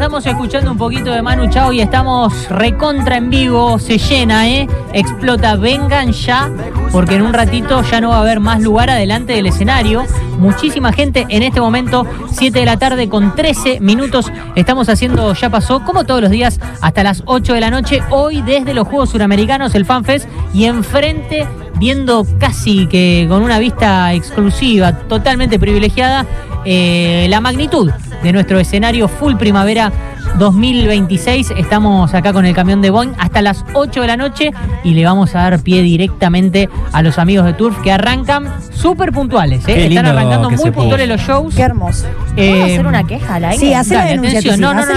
estamos escuchando un poquito de Manu Chao y estamos recontra en vivo, se llena, explota, vengan ya, porque en un ratito ya no va a haber más lugar adelante del escenario. Muchísima gente en este momento, 7 de la tarde con 13 minutos. Estamos haciendo Ya Pasó, como todos los días, hasta las 8 de la noche. Hoy desde los Juegos Suramericanos, el FanFest, y enfrente, viendo casi que con una vista exclusiva, totalmente privilegiada, la magnitud de nuestro escenario Full Primavera 2026. Estamos acá con el camión de Boeing hasta las 8 de la noche y le vamos a dar pie directamente a los amigos de Turf que arrancan súper puntuales. Están arrancando muy puntuales los shows. Qué hermoso. ¿Puedo hacer una queja al aire? Sí, hacer la denuncia.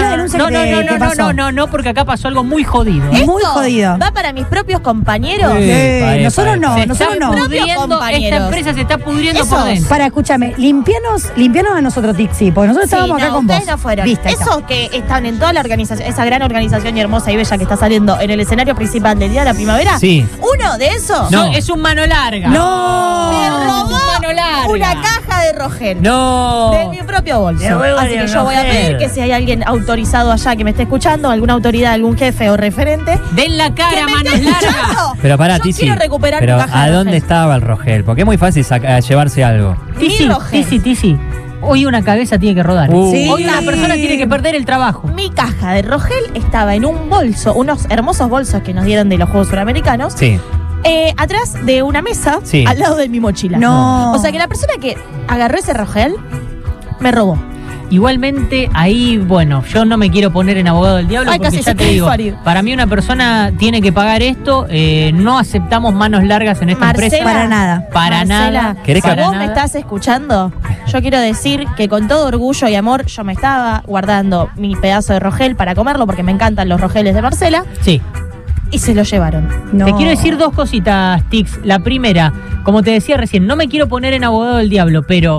No, porque acá pasó algo muy jodido. Muy jodido. ¿Va para mis propios compañeros? Nosotros no. Esta empresa se está pudriendo por dentro. Para, escúchame, limpianos a nosotros, Tixi, porque nosotros estábamos acá con vos. Ustedes no fueron. Viste, Esos que están en toda la organización, esa gran organización y hermosa y bella que está saliendo en el escenario principal del Día de la Primavera. Sí. Uno de esos. No, es un mano larga. ¡No! Me robó mano larga. una caja de Rogel. No. De mi propio bolso. Así que yo voy a pedir que si hay alguien autorizado allá que me esté escuchando, alguna autoridad, algún jefe o referente, den la cara, que me manos esté largas. escuchando. Pero pará, Yo Tizi, quiero recuperar pero mi caja ¿a de dónde Rogel. estaba el Rogel? Porque es muy fácil llevarse algo. Tizi. Hoy una cabeza tiene que rodar. Sí. Hoy una persona tiene que perder el trabajo. Mi caja de Rogel estaba en un bolso, unos hermosos bolsos que nos dieron de los Juegos Suramericanos. Sí. Atrás de una mesa, Sí. al lado de mi mochila. No. O sea que la persona que agarró ese Rogel me robó. Igualmente, ahí, bueno, yo no me quiero poner en abogado del diablo. Ay, porque casi ya se te cae digo, Farid. para mí una persona tiene que pagar esto. No aceptamos manos largas en esta Marcela, empresa. Para nada. Para Marcela, nada. ¿Querés si que- vos para me nada. estás escuchando, yo quiero decir que con todo orgullo y amor yo me estaba guardando mi pedazo de Rogel para comerlo porque me encantan los Rogeles de Marcela Sí. y se lo llevaron. No. Te quiero decir dos cositas, Tix. La primera, como te decía recién, no me quiero poner en abogado del diablo, pero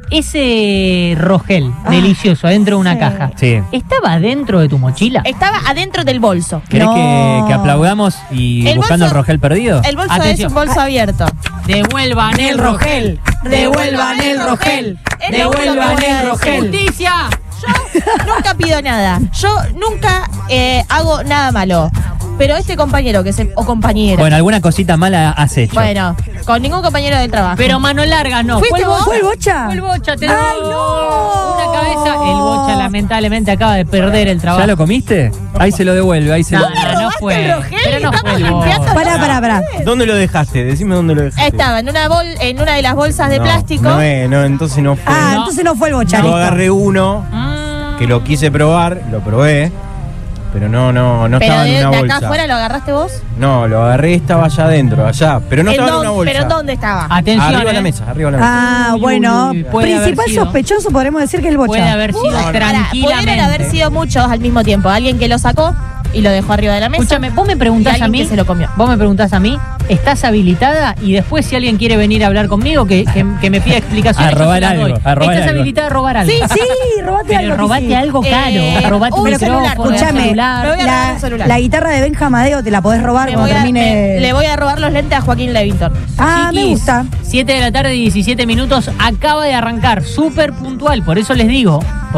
ese Rogel delicioso adentro de una caja, Sí. ¿estaba dentro de tu mochila? Estaba adentro del bolso. ¿Querés No. que aplaudamos y El buscando bolso- el Rogel perdido? El bolso Atención. es un bolso abierto. Devuelvan el Rogel. Devuelvan el Rogel. Devuelvan el Rogel. ¡Justicia! Yo nunca pido nada. Yo nunca hago nada malo. Pero este compañero o compañera. Bueno, alguna cosita mala has hecho. Bueno, con ningún compañero del trabajo. Pero mano larga no. ¿Fuiste vos? ¿Fue el Bocha? Fue el Bocha, te ¡Ay, no! Una cabeza. El Bocha lamentablemente acaba de perder el trabajo. ¿Ya lo comiste? Ahí se lo devuelve, ahí se lo... No fue. el Rogel? Pero no Estamos fue el limpiando Bocha. Pará. ¿Dónde lo dejaste? Decime dónde lo dejaste. Estaba en una de las bolsas de No, plástico. No, entonces no fue. Ah, No. entonces no fue el Bocha. Yo listo. agarré uno que lo quise probar, lo probé, pero no pero estaba en de una acá bolsa. afuera lo agarraste vos. No, lo agarré, estaba allá adentro, allá, pero no ¿En estaba en dónde- una bolsa. ¿Pero ¿dónde estaba? Atención. Arriba de la mesa, arriba de la mesa. Ah, Uy, bueno. puede haber Principal sido. sospechoso podremos decir que es el Bocha. Puede haber sido Pará, tranquilamente. pudieron haber sido muchos al mismo tiempo. Alguien que lo sacó y lo dejó arriba de la mesa. Escúchame, vos me Y preguntás a alguien mí. que se lo comió. Vos me preguntás a mí, ¿estás habilitada? Y después, si alguien quiere venir a hablar conmigo, que me pida explicaciones. A robar yo se las algo, doy. a robar ¿Estás algo. habilitada a robar algo? Sí, robate Pero algo. robate Tizi. algo caro. Robate un un celular, micrófono, un Escúchame, celular. Me voy a robar un celular. La guitarra de Benja Amadeo te la podés robar Le cuando voy, termine. le voy a robar los lentes a Joaquín Levington. Ah, me Chiquis, gusta. 7 de la tarde, 17 minutos, acaba de arrancar, súper puntual, por eso les digo,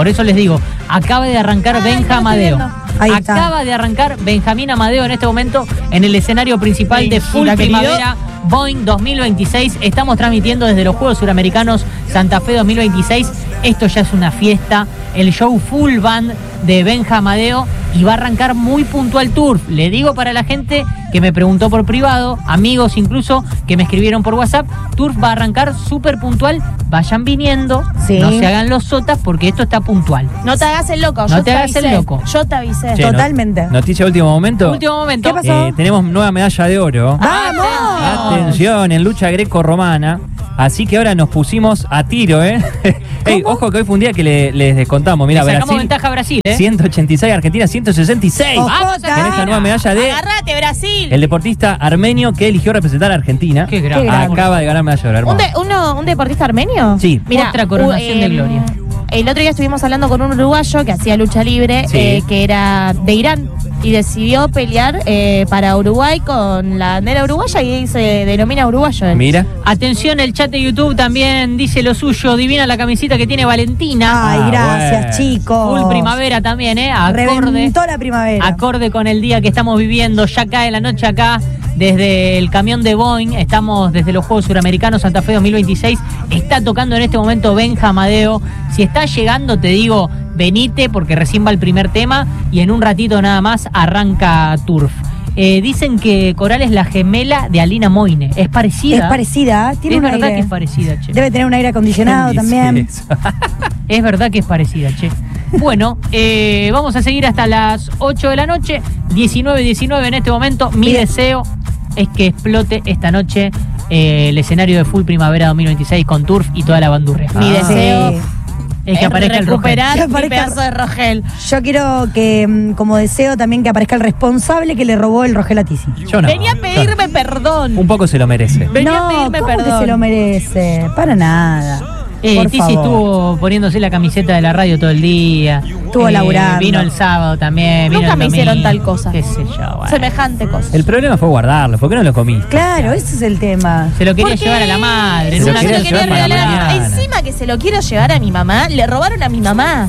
acaba de arrancar Ay, Benja no lo estoy Amadeo. viendo. Ahí está. Acaba de arrancar Benjamín Amadeo en este momento en el escenario principal de Full Benjita, querido. Primavera Boeing 2026. Estamos transmitiendo desde los Juegos Suramericanos Santa Fe 2026. Esto ya es una fiesta, el show full band de Benja Amadeo y va a arrancar muy puntual Turf. Le digo para la gente que me preguntó por privado, amigos incluso que me escribieron por WhatsApp, Turf va a arrancar súper puntual. Vayan viniendo, Sí. no se hagan los sotas porque esto está puntual. No te hagas el loco. No yo te hagas el avisé. loco. Yo te avisé. Che, Totalmente. Noticia de último momento. Último momento. ¿Qué pasó? Tenemos nueva medalla de oro. ¡Vamos! Atención, en lucha greco-romana. Así que ahora nos pusimos a tiro, ¿eh? Ey, ojo que hoy fue un día que les descontamos. Mira, Le sacamos Brasil, ventaja a Brasil, ¿eh? 186, Argentina 166. Ojo. Vamos Con Con esta nueva medalla de Agarrate, Brasil. el deportista armenio que eligió representar a Argentina. Qué grande. Acaba de ganar medalla de oro, hermano. ¿Un deportista armenio? Sí. Mira, Otra coronación de gloria. El otro día estuvimos hablando con un uruguayo que hacía lucha libre, Sí. que era de Irán. y decidió pelear para Uruguay con la bandera uruguaya y se denomina uruguayo él. Mira. Atención, el chat de YouTube también dice lo suyo. Divina la camisita que tiene Valentina. Ay, gracias, bueno. chicos. Full primavera también, acorde. Reventó la primavera. Acorde con el día que estamos viviendo. Ya cae la noche acá. Desde el camión de Boeing, estamos desde los Juegos Suramericanos Santa Fe 2026. Está tocando en este momento Benja Amadeo. Si está llegando, te digo, venite, porque recién va el primer tema y en un ratito nada más arranca Turf. Dicen que Coral es la gemela de Alina Moine. ¿Es parecida? Es parecida, tiene Es un verdad aire. que es parecida, che. Debe tener un aire acondicionado ¿Quién dice también. eso? Es verdad que es parecida, che. Bueno, vamos a seguir hasta las 8 de la noche, 19:19 en este momento. Mi Mira. deseo es que explote esta noche el escenario de Full Primavera 2026 con Turf y toda la bandurria. Mi deseo Sí. Es que aparezca el Rogel. recuperar Que mi aparezca- pedazo de Rogel. Yo quiero que, como deseo también que aparezca el responsable que le robó el Rogel a Tizi. Yo no. Venía a pedirme perdón. Un poco se lo merece. Venía no, a pedirme ¿cómo perdón. que se lo merece? Para nada. Por Tizi favor. estuvo poniéndose la camiseta de la radio todo el día. Estuvo laburando. Vino el sábado también. Vino Nunca el me domingo, hicieron tal cosa. Qué sé yo. Bueno. Semejante cosa. El problema fue guardarlo. ¿Por qué no lo comiste? Claro, ese es el tema. Se lo quería ¿Por qué? llevar a la madre. en Se una Encima se lo quería quería llevar para regalar. mañana. Encima que se lo quiero llevar a mi mamá, le robaron a mi mamá.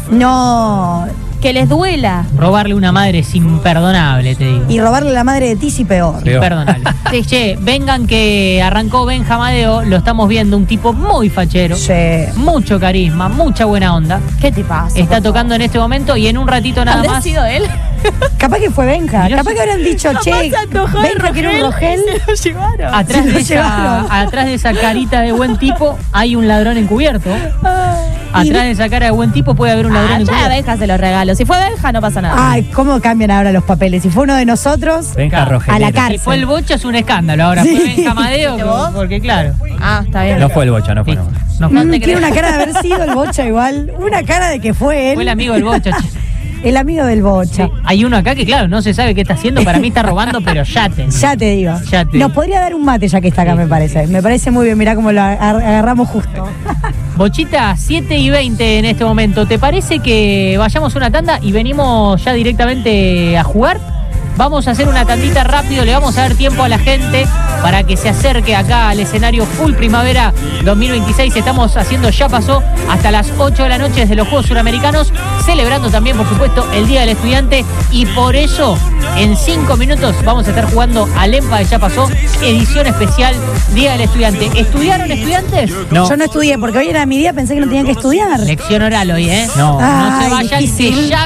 No. Que les duela. Robarle una madre es imperdonable, te digo. Y robarle la madre de Tizi peor. Peor. Imperdonable. Che, vengan que arrancó Benja Amadeo, lo estamos viendo, un tipo muy fachero, Sí. mucho carisma, mucha buena onda. ¿Qué te pasa? Está tocando en este momento y en un ratito nada ¿Habrá más. sido él? Capaz que fue Benja. Mirá, Capaz que habrán dicho, che, Benja quiere un Rogel. Se lo llevaron. Atrás Se lo de, esa, llevaron. atrás de esa carita de buen tipo hay un ladrón encubierto. Atrás de esa cara de buen tipo puede haber un ladrón Ya a encubierto. Benja se los regalo. Si fue Benja, no pasa nada. Ay, ¿cómo cambian ahora los papeles? Si fue uno de nosotros, Benja Claro. Rogelera. a la Si cárcel. fue el Bocha es un escándalo. Ahora Sí. fue Benja Amadeo, ¿Fuiste vos? porque claro. Ah, está bien. No fue el Bocha, no fue. Sí. No. No, No te Tiene creo. una cara de haber sido el Bocha igual. Una cara de que fue él. fue el amigo del Bocha. che. El amigo del Bocha. Sí. Hay uno acá que, claro, no se sabe qué está haciendo. Para mí está robando, pero yate. Ya te digo. Ya te Nos digo. podría dar un mate ya que está acá, Sí, me sí, parece. Me parece muy bien. Mirá cómo lo agarramos justo. Bochita, 7:20 en este momento. ¿Te parece que vayamos a una tanda y venimos ya directamente a jugar? Vamos a hacer una tandita rápido, le vamos a dar tiempo a la gente para que se acerque acá al escenario Full Primavera 2026. Estamos haciendo Ya Pasó hasta las 8 de la noche desde los Juegos Suramericanos, celebrando también, por supuesto, el Día del Estudiante. Y por eso, en 5 minutos, vamos a estar jugando al EMPA de Ya Pasó, edición especial Día del Estudiante. ¿Estudiaron, estudiantes? No. Yo no estudié porque hoy era mi día, pensé que no tenían que estudiar. Lección oral hoy, ¿eh? No. No se Ay, vayan, que difícil. ya